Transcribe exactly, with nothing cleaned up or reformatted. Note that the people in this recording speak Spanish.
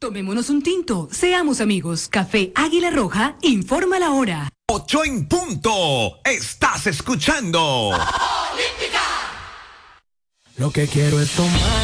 Tomémonos un tinto, seamos amigos. Café Águila Roja, informa la hora. Ocho en punto. Estás escuchando. Lo que quiero es tomar